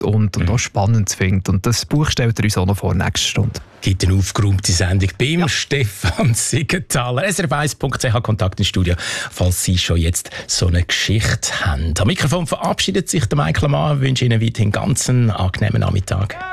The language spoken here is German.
und auch Spannendes findet. Und das Buch stellt er uns auch noch vor nächste Stunde. Gibt eine aufgeräumte Sendung beim Stefan Siegenthaler. SRF1.ch Kontakt ins Studio, falls Sie schon jetzt so eine Geschichte haben. Am Mikrofon verabschiedet sich der Michael Mann. Ich wünsche Ihnen weiterhin einen ganz angenehmen Nachmittag.